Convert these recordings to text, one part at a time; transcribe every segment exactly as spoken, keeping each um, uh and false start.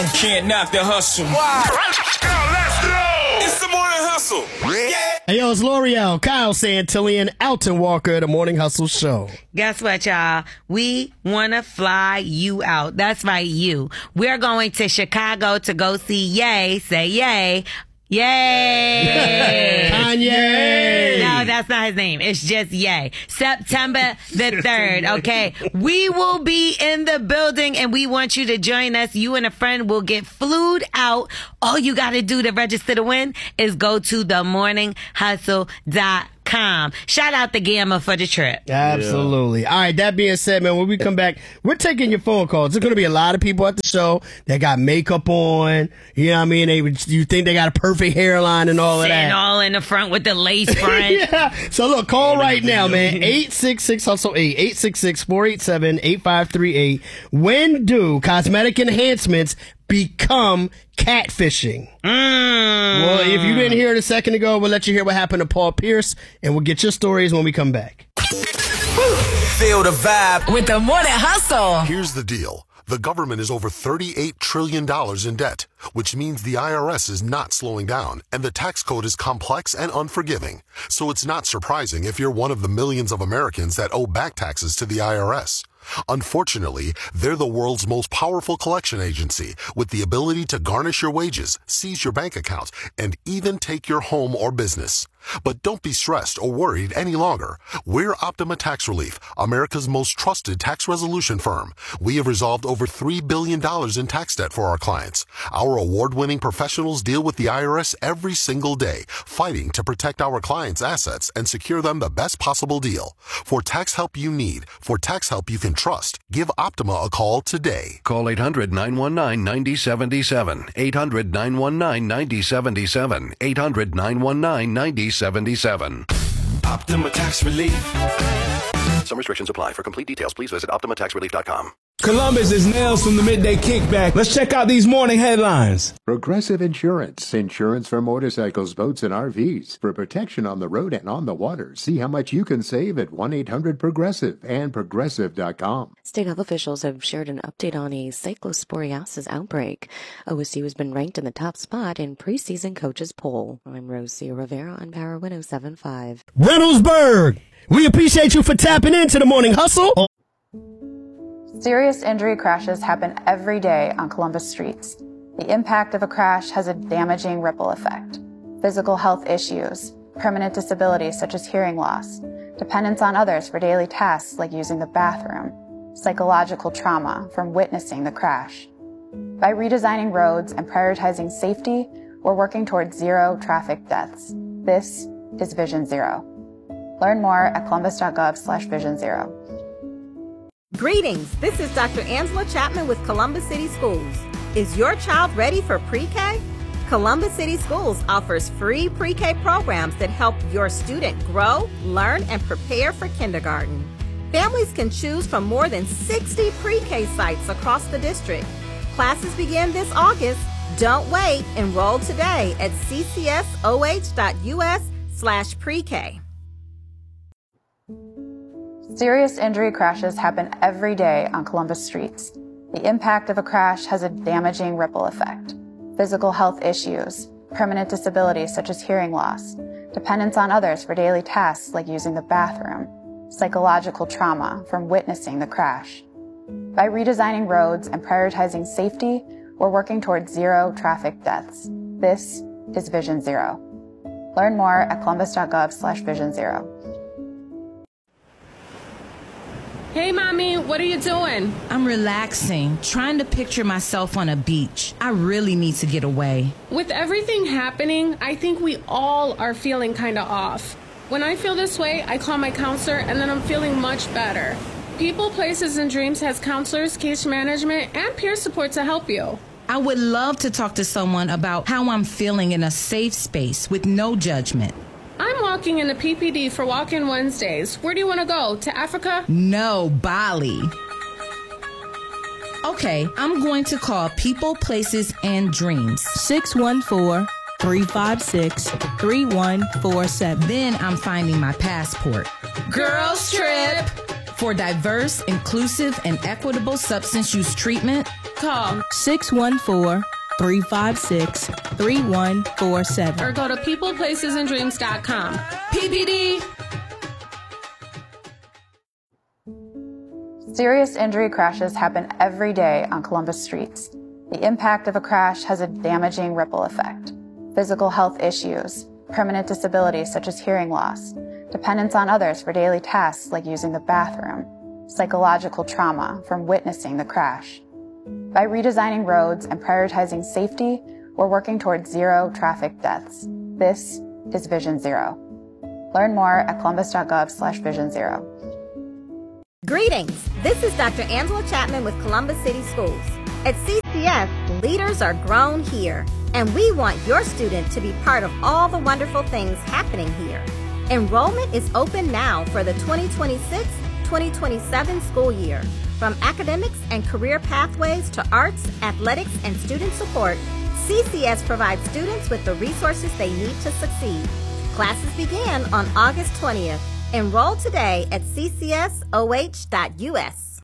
morning. Can't knock the hustle. Wow. Let's go. It's the morning hustle. Yeah. Hey, yo, it's L'Oreal, Kyle Santillan, Alton Walker, the Morning Hustle Show. Guess what, y'all? We want to fly you out. That's right, you. We're going to Chicago to go see Ye. Say yay. Yay! Kanye! No, that's not his name. It's just Ye. September the third, okay? We will be in the building and we want you to join us. You and a friend will get flued out. All you got to do to register to win is go to the morning hustle dot com. Shout out to Gamma for the trip. Absolutely. Yeah. All right, that being said, man, when we come back, we're taking your phone calls. There's going to be a lot of people at the show that got makeup on. You know what I mean? They You think they got a perfect hairline and all Sitting of that. all in the front with the lace front. Yeah. So look, call right now, man. eight six six hustle eight. eight six six, four eight seven, eight five three eight. When do cosmetic enhancements become catfishing? Mm. Well, if you didn't hear it a second ago, we'll let you hear what happened to Paul Pierce, and we'll get your stories when we come back. Feel the vibe with the Morning Hustle. Here's the deal. The government is over thirty-eight trillion dollars in debt, which means the I R S is not slowing down, and the tax code is complex and unforgiving. So it's not surprising if you're one of the millions of Americans that owe back taxes to the I R S. Unfortunately, they're the world's most powerful collection agency with the ability to garnish your wages, seize your bank accounts, and even take your home or business. But don't be stressed or worried any longer. We're Optima Tax Relief, America's most trusted tax resolution firm. We have resolved over three billion dollars in tax debt for our clients. Our award-winning professionals deal with the I R S every single day, fighting to protect our clients' assets and secure them the best possible deal. For tax help you need, for tax help you can trust, give Optima a call today. Call eight hundred, nine one nine, nine zero seven seven. eight hundred, nine one nine, nine zero seven seven. eight hundred, nine one nine, nine zero seven seven. Optima Tax Relief. Some restrictions apply. For complete details, please visit optima tax relief dot com. Columbus is Nails from the Midday Kickback. Let's check out these morning headlines. Progressive Insurance. Insurance for motorcycles, boats, and R Vs. For protection on the road and on the water. See how much you can save at one eight hundred progressive and progressive dot com. State health officials have shared an update on a cyclosporiasis outbreak. O S U has been ranked in the top spot in preseason coaches poll. I'm Rosie Rivera on Power one oh seven point five. Reynoldsburg, we appreciate you for tapping into the Morning Hustle. Serious injury crashes happen every day on Columbus streets. The impact of a crash has a damaging ripple effect. Physical health issues, permanent disabilities such as hearing loss, dependence on others for daily tasks like using the bathroom, psychological trauma from witnessing the crash. By redesigning roads and prioritizing safety, we're working towards zero traffic deaths. This is Vision Zero. Learn more at columbus.gov slash vision zero. Greetings, this is Doctor Angela Chapman with Columbus City Schools. Is your child ready for pre-K? Columbus City Schools offers free pre-K programs that help your student grow, learn, and prepare for kindergarten. Families can choose from more than sixty pre-K sites across the district. Classes begin this August. Don't wait. Enroll today at ccsoh.us slash pre-K. Serious injury crashes happen every day on Columbus streets. The impact of a crash has a damaging ripple effect. Physical health issues, permanent disabilities such as hearing loss, dependence on others for daily tasks like using the bathroom, psychological trauma from witnessing the crash. By redesigning roads and prioritizing safety, we're working towards zero traffic deaths. This is Vision Zero. Learn more at columbus.gov slash vision zero. Hey, Mommy, what are you doing? I'm relaxing, trying to picture myself on a beach. I really need to get away. With everything happening, I think we all are feeling kind of off. When I feel this way, I call my counselor, and then I'm feeling much better. People, Places, and Dreams has counselors, case management, and peer support to help you. I would love to talk to someone about how I'm feeling in a safe space with no judgment. I'm walking in the P P D for Walk-In Wednesdays. Where do you want to go? To Africa? No, Bali. Okay, I'm going to call People, Places, and Dreams. six one four, three five six, three one four seven. Then I'm finding my passport. Girls Trip For diverse, inclusive, and equitable substance use treatment, Call six one four, three five six, three one four seven. or go to people places and dreams dot com. P P D. Serious injury crashes happen every day on Columbus streets. The impact of a crash has a damaging ripple effect. Physical health issues, permanent disabilities such as hearing loss, dependence on others for daily tasks like using the bathroom, psychological trauma from witnessing the crash. By redesigning roads and prioritizing safety, we're working towards zero traffic deaths. This is Vision Zero. Learn more at columbus.gov slash vision zero. Greetings. This is Doctor Angela Chapman with Columbus City Schools. At C C S, leaders are grown here, and we want your student to be part of all the wonderful things happening here. Enrollment is open now for the twenty twenty-six twenty twenty-seven school year. From academics and career pathways to arts, athletics, and student support, C C S provides students with the resources they need to succeed. Classes begin on August twentieth. Enroll today at c c s o h dot u s.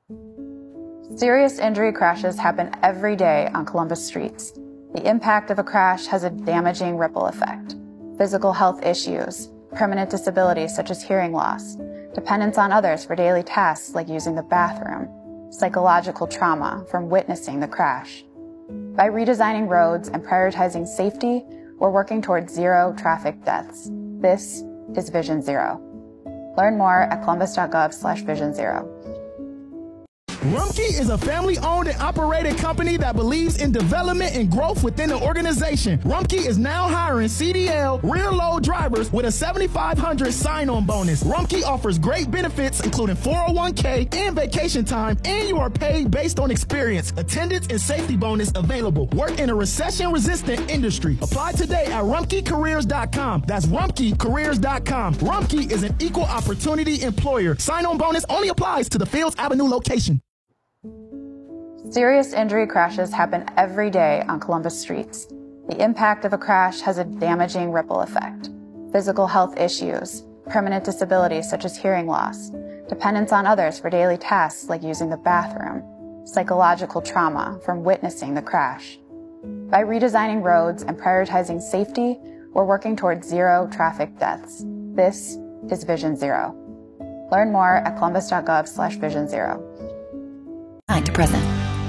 Serious injury crashes happen every day on Columbus streets. The impact of a crash has a damaging ripple effect. Physical health issues, permanent disabilities such as hearing loss, dependence on others for daily tasks like using the bathroom, psychological trauma from witnessing the crash. By redesigning roads and prioritizing safety, we're working towards zero traffic deaths. This is Vision Zero. Learn more at columbus.gov slash vision zero. Rumpke is a family-owned and operated company that believes in development and growth within the organization. Rumpke is now hiring C D L rear-load drivers with a seventy-five hundred sign-on bonus. Rumpke offers great benefits, including four oh one k and vacation time, and you are paid based on experience. Attendance and safety bonus available. Work in a recession-resistant industry. Apply today at rumpke careers dot com. That's rumpke careers dot com. Rumpke is an equal opportunity employer. Sign-on bonus only applies to the Fields Avenue location. Serious injury crashes happen every day on Columbus streets. The impact of a crash has a damaging ripple effect. Physical health issues, permanent disabilities such as hearing loss, dependence on others for daily tasks like using the bathroom, psychological trauma from witnessing the crash. By redesigning roads and prioritizing safety, we're working towards zero traffic deaths. This is Vision Zero. Learn more at columbus.gov slash vision zero. To present.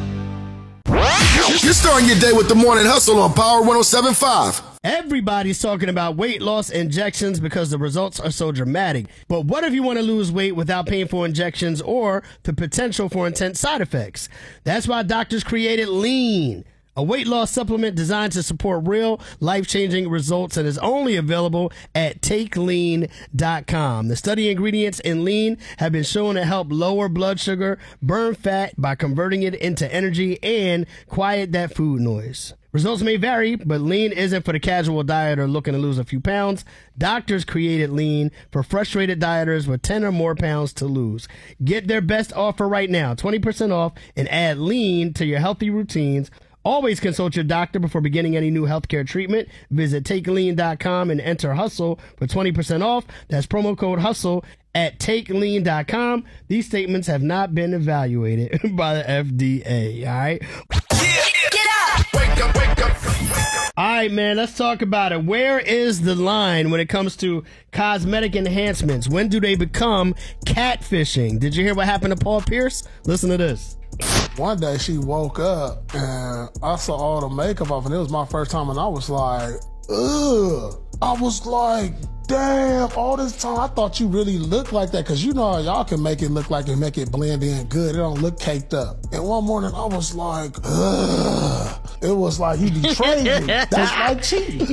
You're starting your day with the Morning Hustle on Power one oh seven point five. Everybody's talking about weight loss injections because the results are so dramatic. But what if you want to lose weight without painful injections or the potential for intense side effects? That's why doctors created Lean, a weight loss supplement designed to support real life-changing results and is only available at take lean dot com. The study ingredients in Lean have been shown to help lower blood sugar, burn fat by converting it into energy, and quiet that food noise. Results may vary, but Lean isn't for the casual dieter looking to lose a few pounds. Doctors created Lean for frustrated dieters with ten or more pounds to lose. Get their best offer right now, twenty percent off, and add Lean to your healthy routines. Always consult your doctor before beginning any new healthcare treatment. Visit take lean dot com and enter HUSTLE for twenty percent off. That's promo code HUSTLE at take lean dot com. These statements have not been evaluated by the F D A, all right? Get up! Wake up, wake up! All right, man, let's talk about it. Where is the line when it comes to cosmetic enhancements? When do they become catfishing? Did you hear what happened to Paul Pierce? Listen to this. One day she woke up and I saw all the makeup off, and it was my first time, and I was like, ugh. I was like, damn, all this time I thought you really looked like that, because you know how y'all can make it look like and make it blend in good. It don't look caked up. And one morning I was like, ugh. It was like he betrayed me. That's like cheating.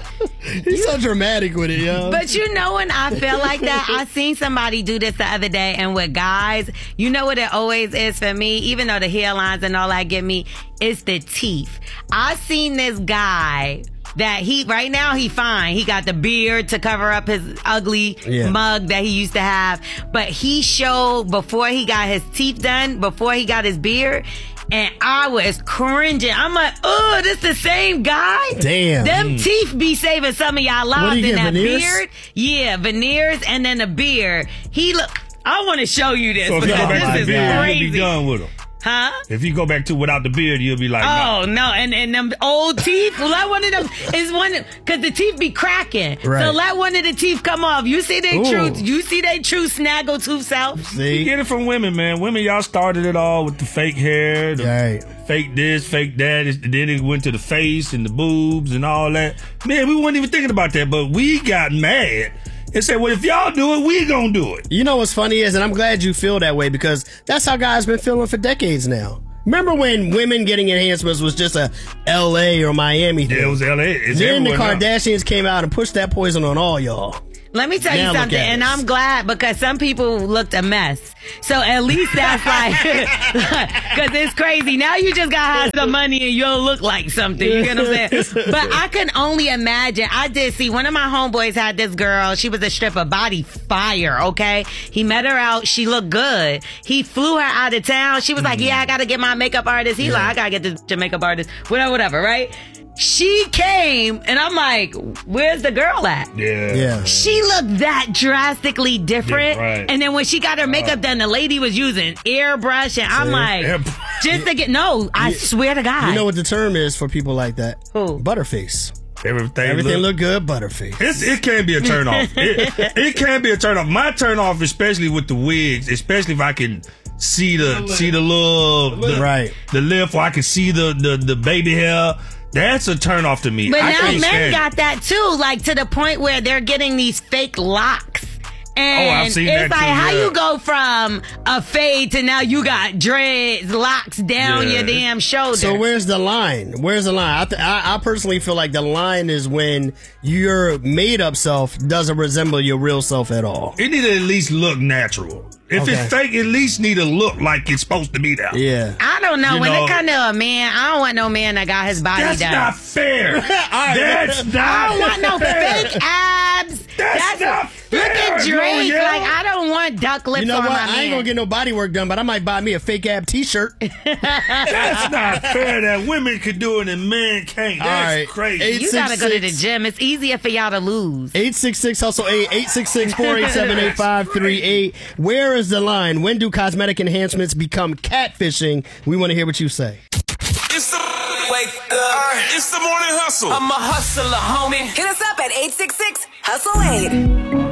He's so dramatic with it, yo. But you know when I feel like that, I seen somebody do this the other day, and with guys, you know what it always is for me, even though the hairlines and all that get me, it's the teeth. I seen this guy that he, right now he fine. He got the beard to cover up his ugly yeah. mug that he used to have. But he showed before he got his teeth done, before he got his beard, and I was cringing. I'm like, oh, this the same guy? Damn. Them mm. teeth be saving some of y'all lives in get, that veneers? beard. Yeah, veneers and then the beard. He look... I want to show you this So if you because go back to this the is beard, crazy. you'll be done with them. Huh? If you go back to without the beard, you'll be like, Oh, no. no. And and them old teeth, let one of them, is one, because the teeth be cracking. Right. So let one of the teeth come off. You see they Ooh. true, you see they true snaggle tooth self? You get it from women, man. Women, y'all started it all with the fake hair, the right. fake this, fake that. It's- Then it went to the face and the boobs and all that. Man, we weren't even thinking about that, but we got mad and said, well, if y'all do it, we gonna do it. You know what's funny is, and I'm glad you feel that way because that's how guys been feeling for decades now. Remember when women getting enhancements was just a L A or Miami thing? Yeah, it was L A. It's then the everywhere now. Kardashians came out and pushed that poison on all y'all. Let me tell Now you look something, at and us. I'm glad because some people looked a mess. So at least that's like, because it's crazy. Now you just got to have some money and you'll look like something. You get what I'm saying? But I can only imagine. I did see one of my homeboys had this girl. She was a stripper, body fire, okay? He met her out. She looked good. He flew her out of town. She was like, yeah, I got to get my makeup artist. He like, I got to get this to makeup artist. Whatever, whatever, right? She came, and I'm like, where's the girl at? Yeah. Yeah. She looked that drastically different. Yeah, right. And then when she got her makeup done, the lady was using airbrush, and I'm See? like, Air- just to get, no, I You- swear to God. You know what the term is for people like that? Who? Butterface. Everything, Everything look, look good, butterface. It's, it can be a turn off. It, it can be a turn off. My turn off, especially with the wigs, especially if I can see the see the little the, Right. the lip, or I can see the, the the baby hair. That's a turn off to me. But I now can't men stand got that too, like to the point where they're getting these fake locks. And Oh, I've seen it's that like too, how yeah. you go from a fade to now you got dreads, locks down Yeah. your damn shoulder. So where's the line? Where's the line? I, th- I I personally feel like the line is when your made up self doesn't resemble your real self at all. It need to at least look natural. If Okay. it's fake, at least need to look like it's supposed to be there. Yeah. I don't know. You when know- it comes to a man, I don't want no man that got his body That's done. not fair. That's not I don't want no fair. fake abs. That's not Look fair, at Drake. L'Oreal. Like, I don't want duck lips You know on what? my I ain't man. gonna get no body work done, but I might buy me a fake ab t-shirt. That's not fair that women could do it and men can't. That's All right. crazy. Eight, You six, gotta go to the six. gym. It's easier for y'all to lose. eight six six hustle eight eight six six four eight seven eight five three eight. Where is the line? When do cosmetic enhancements become catfishing? We want to hear what you say. It's the wake up. It's the morning hustle. I'm a hustler, homie. Hit us up at eight six six hustle eight.